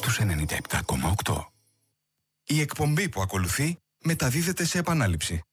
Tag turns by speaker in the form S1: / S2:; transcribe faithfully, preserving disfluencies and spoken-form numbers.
S1: στους ενενήντα επτά κόμμα οκτώ.
S2: Η εκπομπή που ακολουθεί μεταδίδεται σε επανάληψη.